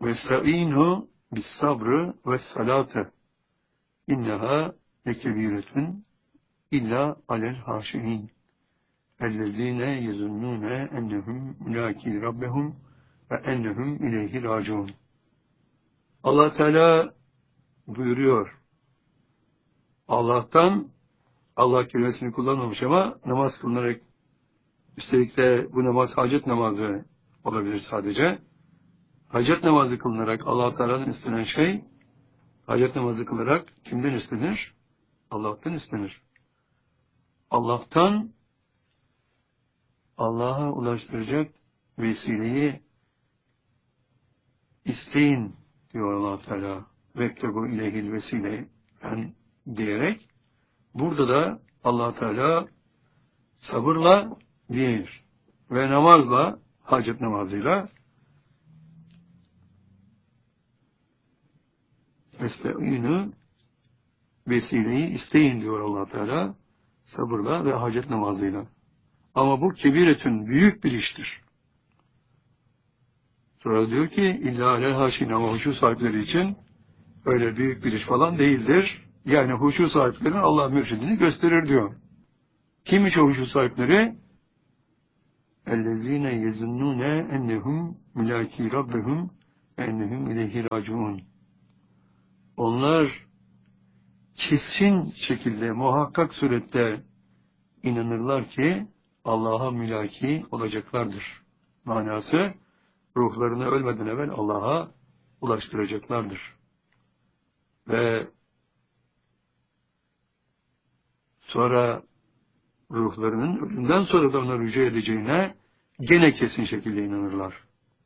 Vesta'inu bis sabrı ve salate. İnneha lekebiretun illa alel haşihin. Ellezine yezunnune ennehum mülaki rabbehum ve ennehum ileyhi raciun. Allah Teala buyuruyor. Allah'tan, Allah kelimesini kullanmamış ama namaz kılınarak, üstelik de bu namaz hacet namazı olabilir sadece. Hacet namazı kılınarak Allah Teala'dan istenen şey, hacet namazı kılarak kimden istenir? Allah'tan istenir. Allah'tan Allah'a ulaştıracak vesileyi isteyin diyor Allah Teala. Vektebu ileyhil vesile diyerek burada da Allah Teala sabırla bir ve namazla, hacet namazıyla Estağinu vesileyi isteyin diyor Allah Teala sabırla ve hacet namazıyla. Ama bu kebiretün büyük bir iştir. Sonra diyor ki illa alel haşin, ama huşu sahipleri için öyle büyük bir iş falan değildir. Yani huşu sahiplerinin Allah mürşidini gösterir diyor. Kimmiş o huşu sahipleri? Ellezine yezunnune ennehum mülaki rabbehum ennehum ileyhi raciun. Onlar kesin şekilde, muhakkak surette inanırlar ki Allah'a mülaki olacaklardır. Manası, ruhlarını ölmeden evvel Allah'a ulaştıracaklardır. Ve sonra ruhlarının ölümden sonra da ona rücu edeceğine gene kesin şekilde inanırlar.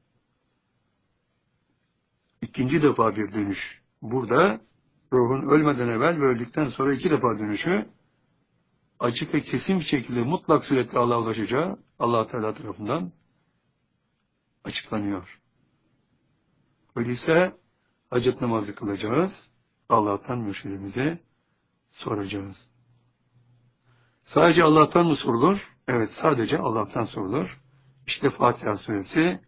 İkinci defa bir dönüş. Burada ruhun ölmeden evvel ve öldükten sonra iki defa dönüşü açık ve kesin bir şekilde mutlak suretle Allah'a ulaşacağı Allah Teala tarafından açıklanıyor. Öyleyse hacet namazı kılacağız. Allah'tan mürşidimize soracağız. Sadece Allah'tan mı sorulur? Evet, sadece Allah'tan sorulur. İşte Fatiha suresi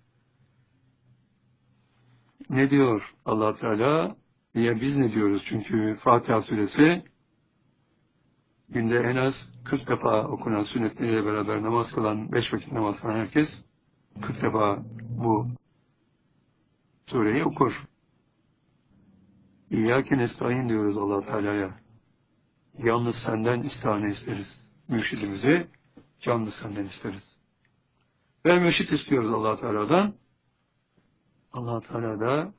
ne diyor Allah Teala? Ya biz ne diyoruz? Çünkü Fatiha suresi günde en az 40 defa okunan, sünnetleriyle beraber namaz kılan, 5 vakit namaz kılan herkes 40 defa bu sureyi okur. İyyâke nestaîn diyoruz Allah Teala'ya. Yalnız senden istihane isteriz. Mürşidimizi yalnız senden isteriz. Ve mürşid istiyoruz Allah Teala'dan. Allah Teala da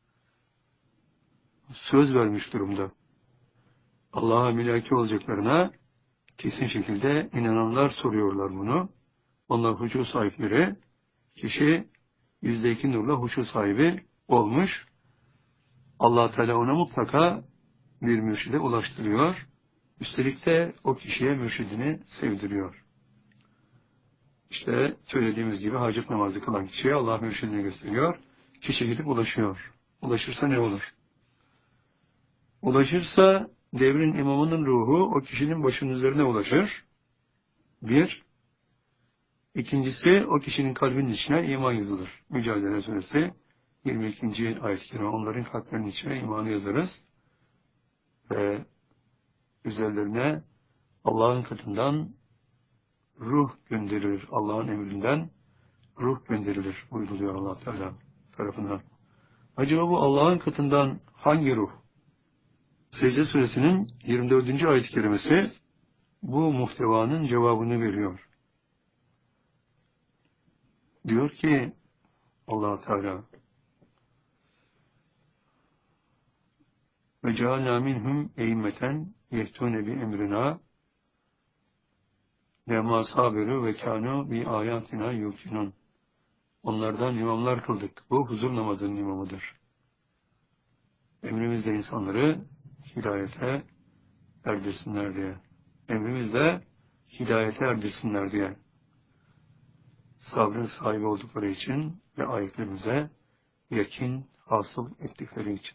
söz vermiş durumda. Allah'a mülaki olacaklarına kesin şekilde inananlar soruyorlar bunu. Onlar huşu sahipleri. Kişi %2 nurla huşu sahibi olmuş. Allah Teala ona mutlaka bir mürşide ulaştırıyor. Üstelik de o kişiye mürşidini sevdiriyor. İşte söylediğimiz gibi hacet namazı kılan kişiye Allah mürşidini gösteriyor. Kişi gidip ulaşıyor. Ulaşırsa ne olur? Ulaşırsa devrin imamının ruhu o kişinin başının üzerine ulaşır. Bir. İkincisi o kişinin kalbinin içine iman yazılır. Mücadele suresi 22. ayet-i kerime, onların kalplerinin içine imanı yazarız. Ve üzerlerine Allah'ın katından ruh gönderilir. Allah'ın emrinden ruh gönderilir buyruluyor Allah Teala tarafından. Acaba bu Allah'ın katından hangi ruh? Secde suresinin 24. ayet-i kerimesi bu muhtevanın cevabını veriyor. Diyor ki Allah Teala ve cealna minhum e'immeten yehtune bi emrina lemma sabiru ve kanu bi ayatina yuqinun. Onlardan imamlar kıldık. Bu huzur namazının imamıdır. Emrimizde insanları hidayete erdirsinler diye. Emrimizde hidayete erdirsinler diye. Sabrın sahibi oldukları için ve ayetlerimize yakin hasıl ettikleri için.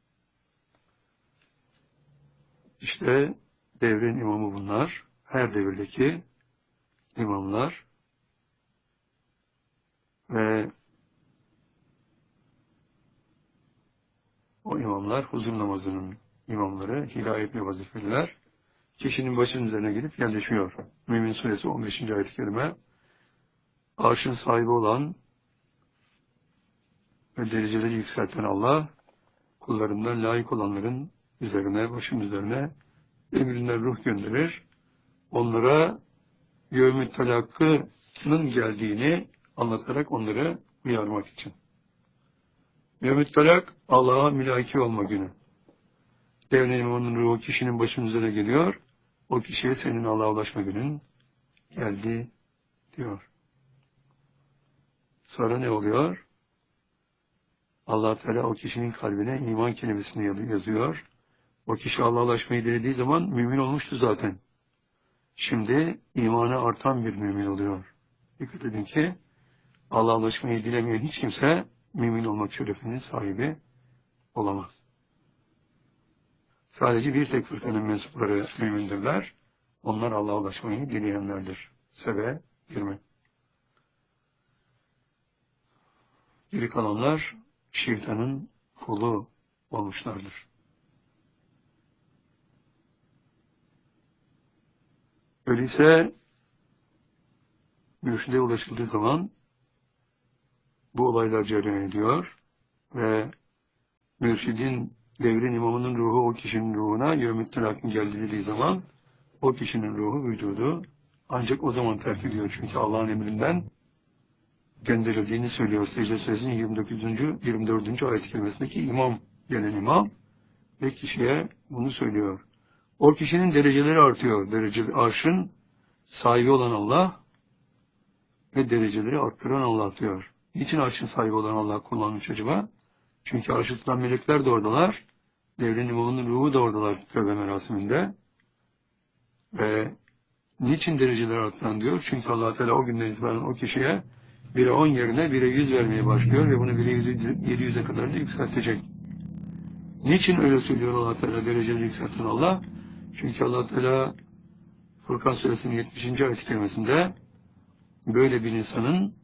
İşte devrin imamı bunlar. Her devirdeki imamlar ve O imamlar huzur namazının imamları, hidayetle vazifeliler. Kişinin başının üzerine gelip yerleşiyor. Mümin Suresi 15. ayet-i kerime. Arşın sahibi olan ve dereceleri yükselten Allah, kullarından layık olanların üzerine, başın üzerine emrinden ruh gönderir. Onlara yevm-i telakının geldiğini anlatarak onları uyarmak için. Yevm-i telak, Allah'a mülaki olma günü. Devlet imamının ruhu kişinin başının üzerine geliyor. O kişiye senin Allah'a ulaşma günün geldi diyor. Sonra ne oluyor? Allah Teala o kişinin kalbine iman kelimesini yazıyor. O kişi Allah'a ulaşmayı dilediği zaman mümin olmuştu zaten. Şimdi imanı artan bir mümin oluyor. Dikkat edin ki Allah'a ulaşmayı dilemeyen hiç kimse mümin olmak şerefinin sahibi olamaz. Sadece bir tek fırkanın mensupları mümindirler. Onlar Allah'a ulaşmayı dileyenlerdir. Sebe 20. Geri kalanlar şeytanın kulu olmuşlardır. Öyleyse mürşide ulaşıldığı zaman bu olaylar cereyan ediyor ve mürşidin, devrin imamının ruhu o kişinin ruhuna yevm-i telakkin geldi dediği zaman o kişinin ruhu, vücudu ancak o zaman terk ediyor. Çünkü Allah'ın emrinden gönderildiğini söylüyor. Secde Suresinin 24. ayet-i kerimesindeki imam, gelen imam ve kişiye bunu söylüyor. O kişinin dereceleri artıyor. Arşın sahibi olan Allah ve dereceleri arttıran Allah diyor. Niçin arşın sahibi olan Allah kullanmış acaba? Çünkü arşı tutan melekler de oradalar. Devrin imamının ruhu da oradalar tövbe merasiminde. Ve niçin dereceleri arttıran diyor? Çünkü Allah Teala o günden itibaren o kişiye 1'e 10 yerine 1'e 100 vermeye başlıyor ve bunu 1'e 700'e kadar da yükseltecek. Niçin öyle söylüyor Allah Teala dereceleri yükselten Allah? Çünkü Allah Teala Furkan Suresinin 70. ayet-i kerimesinde böyle bir insanın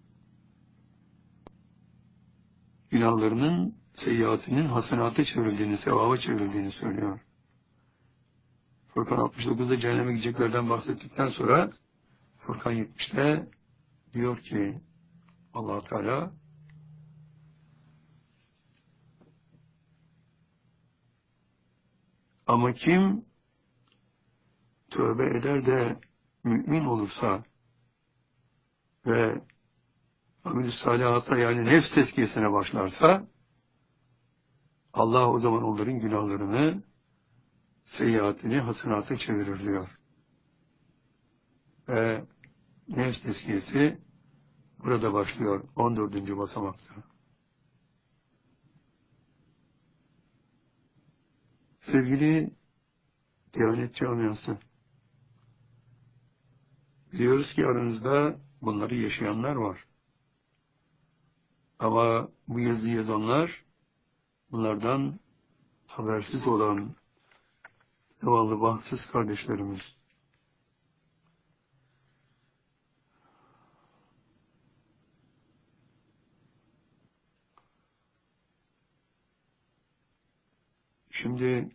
günahlarının, seyyiatinin hasenata çevrildiğini, sevaba çevrildiğini söylüyor. Furkan 69'da cehenneme gideceklerden bahsettikten sonra Furkan 70'te diyor ki Allah Teala ama kim tövbe eder de mümin olursa ve amel-i salihata yani nefs tezkiyesine başlarsa Allah o zaman onların günahlarını, seyyiatini hasenata çevirir diyor. Ve nefs tezkiyesi burada başlıyor 14. basamakta. Sevgili Diyanet Camiası, biliyoruz ki aranızda bunları yaşayanlar var. Ama bu yazıyı yazanlar bunlardan habersiz olan zavallı bahtsız kardeşlerimiz. Şimdi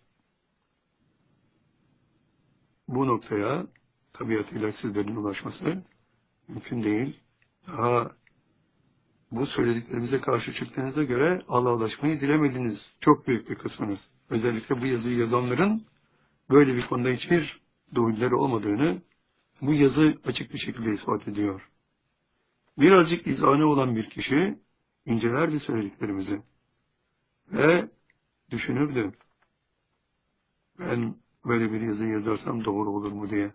bu noktaya tabiatıyla sizlerin ulaşması mümkün değil. Daha bu söylediklerimize karşı çıktığınıza göre Allah'a ulaşmayı dilemediniz. Çok büyük bir kısmınız. Özellikle bu yazıyı yazanların böyle bir konuda hiçbir doğruları olmadığını bu yazı açık bir şekilde ispat ediyor. Birazcık izanı olan bir kişi incelerdi söylediklerimizi ve düşünürdü. Ben böyle bir yazı yazarsam doğru olur mu diye.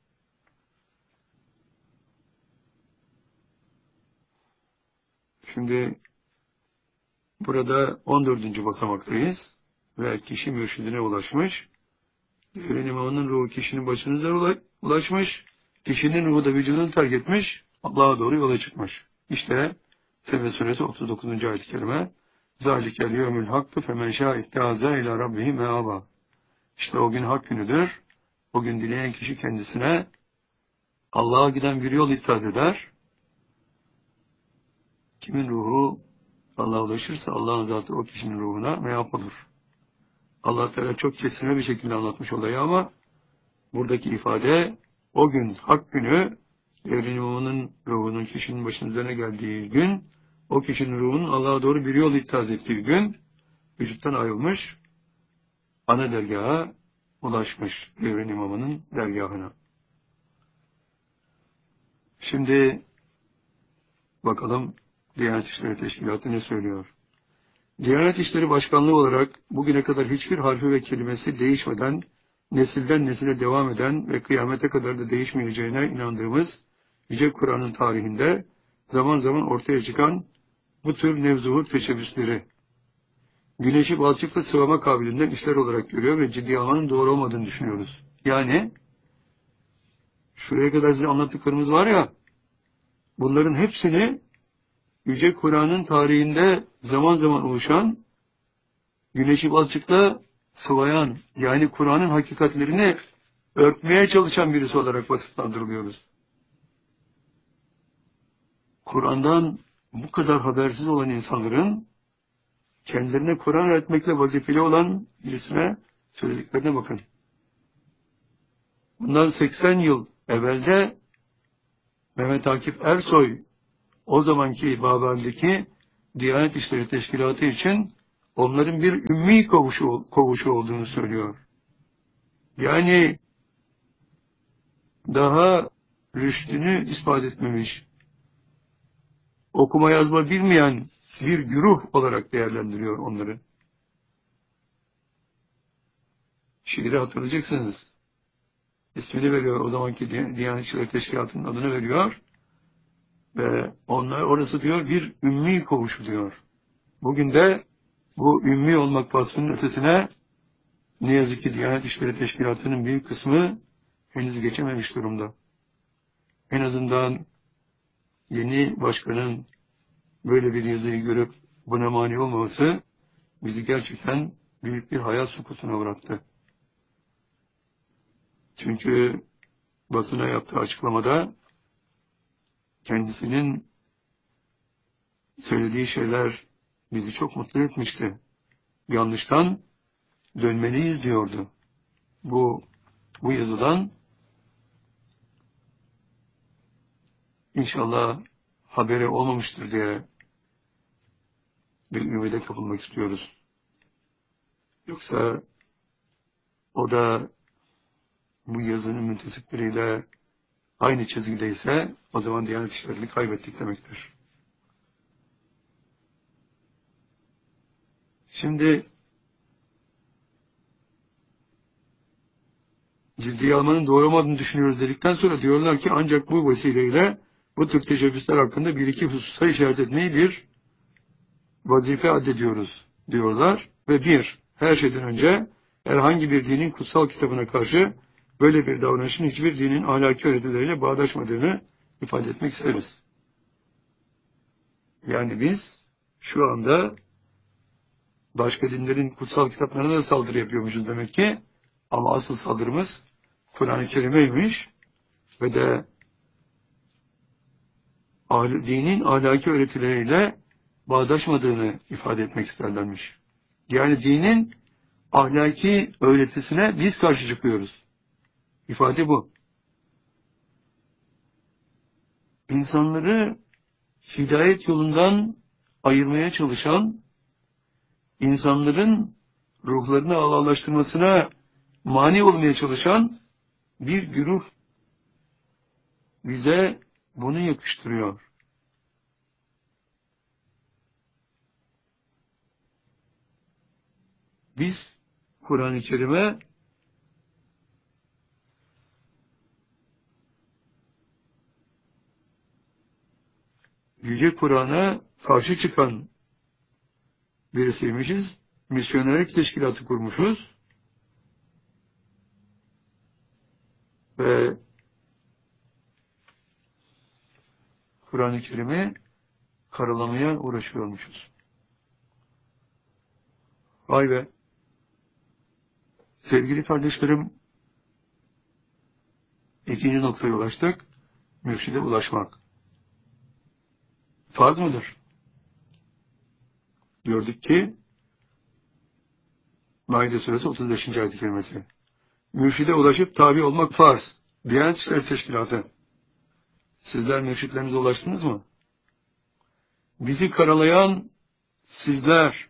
Şimdi burada 14. basamaktayız ve kişi mürşidine ulaşmış. Devrin imamının ruhu kişinin başının üzerine ulaşmış. Kişinin ruhu da vücudunu terk etmiş. Allah'a doğru yola çıkmış. İşte Sebe Suresi 39. ayet-i kerime Zalikel yevmül hakkı femen şâ ittihâzâ ilâ rabbihi meâbâ. İşte o gün hak günüdür. O gün dileyen kişi kendisine Allah'a giden bir yol ittihaz eder. Kimin ruhu Allah'a ulaşırsa Allah'ın zatı o kişinin ruhuna meâb olur. Allah Teala çok kesime bir şekilde anlatmış olayı ama buradaki ifade o gün, hak günü, devrin imamının ruhunun kişinin başının üzerine geldiği gün, o kişinin ruhunun Allah'a doğru bir yol ittihaz ettiği gün, vücuttan ayrılmış, ana dergaha ulaşmış, devrin imamının dergahına. Şimdi bakalım Diyanet İşleri Teşkilatı ne söylüyor? Diyanet İşleri Başkanlığı olarak bugüne kadar hiçbir harfi ve kelimesi değişmeden, nesilden nesile devam eden ve kıyamete kadar da değişmeyeceğine inandığımız Yüce Kur'an'ın tarihinde zaman zaman ortaya çıkan bu tür nevzuhur teşebbüsleri, güneşi balçıkla sıvama kabiliğinden işler olarak görüyor ve ciddi almanın doğru olmadığını düşünüyoruz. Yani, şuraya kadar size anlattıklarımız var ya, bunların hepsini Yüce Kur'an'ın tarihinde zaman zaman oluşan, güneşi balçıkla sıvayan, yani Kur'an'ın hakikatlerini örtmeye çalışan birisi olarak vasıflandırılıyoruz. Kur'an'dan bu kadar habersiz olan insanların kendilerine Kur'an öğretmekle vazifeli olan birisine söylediklerine bakın. Bundan 80 yıl evvelde Mehmet Akif Ersoy o zamanki Babel'deki Diyanet İşleri Teşkilatı için onların bir ümmi kovuşu olduğunu söylüyor. Yani daha rüştünü ispat etmemiş, okuma yazma bilmeyen bir güruh olarak değerlendiriyor onları. Şiiri hatırlayacaksınız. İsmini veriyor, o zamanki Diyanet İşleri Teşkilatı'nın adını veriyor. Ve onlar orası diyor bir ümmi kovuşu diyor. Bugün de bu ümmi olmak vasfının ötesine ne yazık ki Diyanet İşleri Teşkilatı'nın büyük kısmı henüz geçememiş durumda. En azından yeni başkanın böyle bir yazıyı görüp buna mani olmaması bizi gerçekten büyük bir hayal sukutuna bıraktı. Çünkü basına yaptığı açıklamada kendisinin söylediği şeyler bizi çok mutlu etmişti. Yanlıştan dönmeliyiz diyordu. Bu yazıdan inşallah haberi olmamıştır diye bir ümide kapılmak istiyoruz. Yoksa o da bu yazının müntesipleriyle aynı çizgideyse o zaman Diyanet İşleri'ni kaybettik demektir. Şimdi ciddiye almanın doğru olmadığını düşünüyoruz dedikten sonra diyorlar ki ancak bu vesileyle bu tür teşebbüsler hakkında bir iki hususa işaret etmeyi bir vazife addediyoruz diyorlar. Ve her şeyden önce herhangi bir dinin kutsal kitabına karşı böyle bir davranışın hiçbir dinin ahlaki öğretileriyle bağdaşmadığını ifade etmek isteriz. Yani biz şu anda başka dinlerin kutsal kitaplarına da saldırı yapıyormuşuz demek ki. Ama asıl saldırımız Kur'an-ı Kerim'eymiş ve de dinin ahlaki öğretileriyle bağdaşmadığını ifade etmek isterlermiş. Yani dinin ahlaki öğretisine biz karşı çıkıyoruz. İfade bu. İnsanları hidayet yolundan ayırmaya çalışan, insanların ruhlarını Allah'laştırmasına mani olmaya çalışan bir güruh bize bunu yakıştırıyor. Biz Kur'an-ı Kerim'e Yüce Kur'an'a karşı çıkan birisiymişiz. Misyonerlik teşkilatı kurmuşuz. Ve Kur'an-ı Kerim'i karalamaya uğraşıyormuşuz. Vay be! Sevgili kardeşlerim, ikinci noktaya ulaştık. Mürşide ulaşmak. Farz mıdır? Gördük ki Maide suresi 35. ayet-i kerimesi. Mürşide ulaşıp tabi olmak farz. Diyanet İşleri Teşkilatı. Sizler mürşitlerinize ulaştınız mı? Bizi karalayan sizler.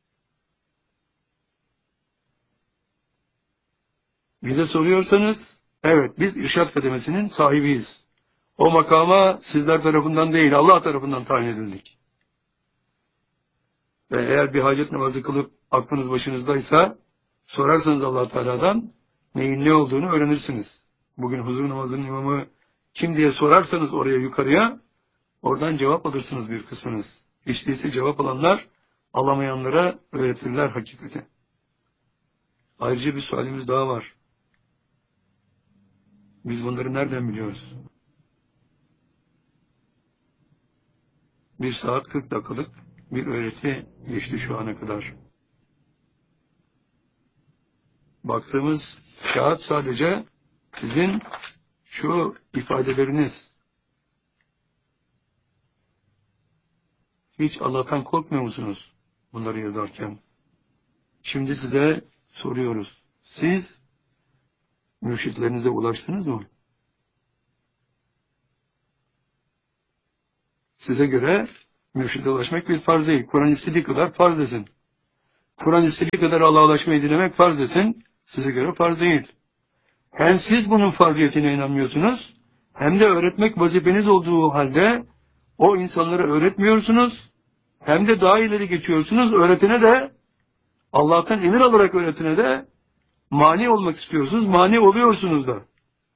Bize soruyorsanız, evet biz irşad kademesinin sahibiyiz. O makama sizler tarafından değil, Allah tarafından tayin edildik. Ve eğer bir hacet namazı kılıp aklınız başınızdaysa, sorarsanız Allah Teala'dan neyin ne olduğunu öğrenirsiniz. Bugün huzur namazının imamı kim diye sorarsanız oraya yukarıya, oradan cevap alırsınız bir kısmınız. Hiç değilse cevap alanlar, alamayanlara öğretirler hakikati. Ayrıca bir sualimiz daha var. Biz bunları nereden biliyoruz? 1 saat 40 dakikalık bir öğreti geçti şu ana kadar. Baktığımız kağıt sadece sizin şu ifadeleriniz. Hiç Allah'tan korkmuyor musunuz bunları yazarken? Şimdi size soruyoruz. Siz mürşitlerinize ulaştınız mı? Size göre mürşide ulaşmak bir farz değil. Kur'an istediği kadar farz desin. Kur'an istediği kadar Allah'a ulaşmayı dilemek farz desin. Size göre farz değil. Hem siz bunun farziyetine inanmıyorsunuz, hem de öğretmek vazifeniz olduğu halde o insanlara öğretmiyorsunuz, hem de daha ileri geçiyorsunuz, öğretene de, Allah'tan emir alarak öğretene de mani olmak istiyorsunuz, mani oluyorsunuz da.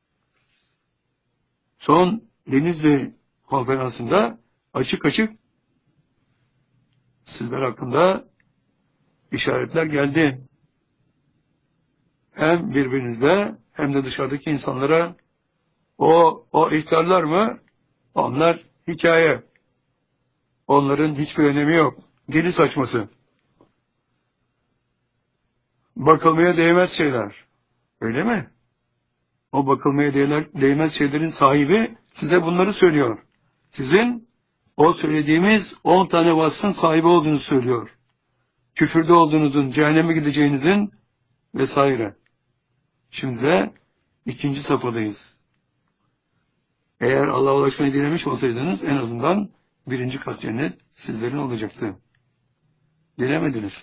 Son Denizli konferansında açık açık sizler hakkında işaretler geldi. Hem birbirinizle hem de dışarıdaki insanlara o ihtarlar mı? Onlar hikaye. Onların hiçbir önemi yok. Deli saçması. Bakılmaya değmez şeyler. Öyle mi? O bakılmaya değmez şeylerin sahibi size bunları söylüyor. Sizin o söylediğimiz 10 tane vasfın sahibi olduğunu söylüyor. Küfürde olduğunuzun, cehenneme gideceğinizin vesaire. Şimdi de 2. safhadayız. Eğer Allah'a ulaşmayı dilemiş olsaydınız en azından 1. kat cennet sizlerin olacaktı. Dilemediniz.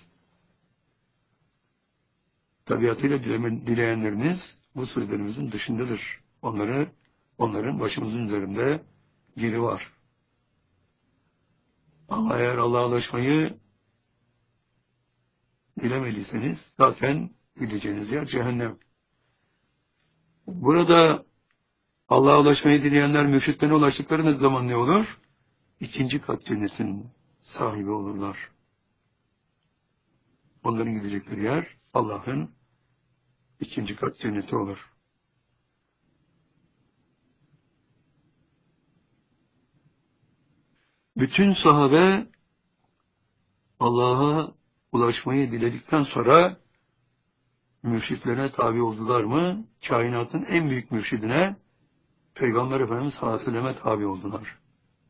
Tabiatıyla dileyenleriniz bu sözlerimizin dışındadır. Onların başımızın üzerinde yeri var. Ama eğer Allah'a ulaşmayı dilemediyseniz zaten gideceğiniz yer cehennem. Burada Allah'a ulaşmayı dileyenler mürşitlerine ulaştıkları zaman ne olur? 2. kat cennetin sahibi olurlar. Onların gidecekleri yer Allah'ın 2. kat cenneti olur. Bütün sahabe Allah'a ulaşmayı diledikten sonra mürşitlerine tabi oldular mı? Kainatın en büyük mürşidine Peygamber Efendimiz sallallahu aleyhi ve selleme tabi oldular.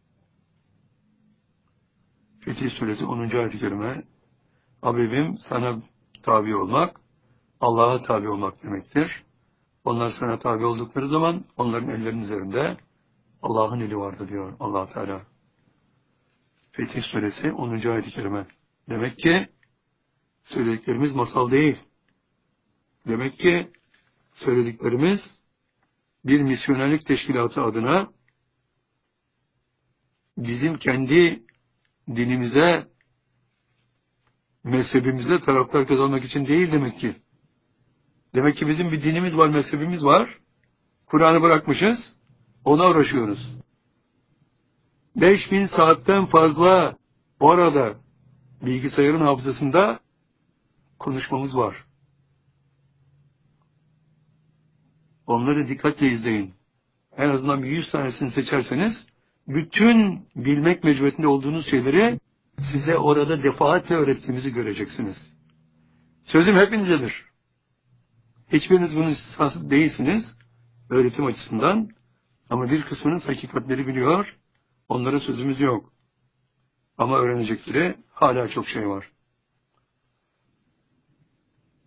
Fetih Suresi 10. ayet-i kerime Habibim sana tabi olmak Allah'a tabi olmak demektir. Onlar sana tabi oldukları zaman onların ellerinin üzerinde Allah'ın eli vardı diyor Allah Teala. Fetih Suresi 10. ayet-i kerime. Demek ki söylediklerimiz masal değil. Demek ki söylediklerimiz bir misyonerlik teşkilatı adına bizim kendi dinimize, mezhebimize taraftar kazanmak için değil demek ki. Demek ki bizim bir dinimiz var, mezhebimiz var. Kur'an'ı bırakmışız, ona uğraşıyoruz. 5000 saatten fazla orada bilgisayarın hafızasında konuşmamız var. Onları dikkatle izleyin. En azından bir 100 tanesini seçerseniz bütün bilmek mecburiyetinde olduğunuz şeyleri size orada defaatle öğrettiğimizi göreceksiniz. Sözüm hepinizedir. Hiçbiriniz bunun istisnası değilsiniz öğretim açısından ama bir kısmınız hakikatleri biliyor, onlara sözümüz yok. Ama öğrenecekleri hala çok şey var.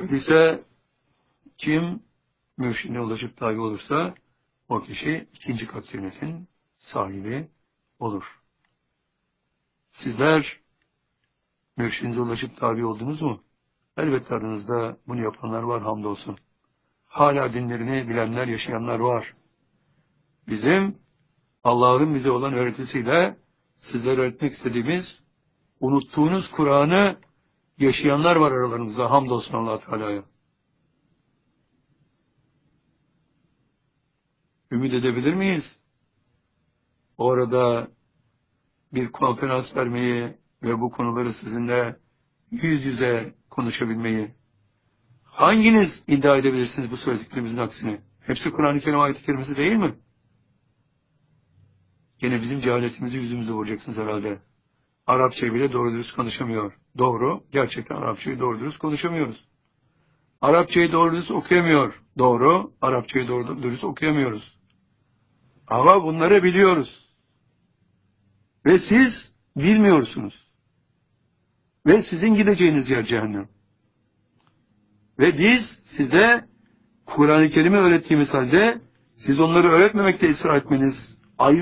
Öyleyse kim mürşidine ulaşıp tabi olursa o kişi ikinci kat cennetin sahibi olur. Sizler mürşidinize ulaşıp tabi oldunuz mu? Elbette aranızda bunu yapanlar var, hamdolsun. Hala dinlerini bilenler, yaşayanlar var. Bizim Allah'ın bize olan öğretisiyle sizlere öğretmek istediğimiz, unuttuğunuz Kur'an'ı yaşayanlar var aralarınızda, hamdolsun Allah Teala'ya. Ümit edebilir miyiz? Orada bir konferans vermeyi ve bu konuları sizinle yüz yüze konuşabilmeyi. Hanginiz iddia edebilirsiniz bu söylediklerimizin aksine? Hepsi Kur'an-ı Kerim ayet-i kerimesi değil mi? Gene bizim cehaletimizi yüzümüze vuracaksınız herhalde. Arapçayı bile doğru dürüst konuşamıyor. Doğru, gerçekten Arapçayı doğru dürüst konuşamıyoruz. Arapçayı doğru dürüst okuyamıyor. Doğru, Arapçayı doğru dürüst okuyamıyoruz. Ama bunları biliyoruz. Ve siz bilmiyorsunuz. Ve sizin gideceğiniz yer cehennem. Ve biz size Kur'an-ı Kerim'i öğrettiğimiz halde siz onları öğretmemekte ısrar etmeniz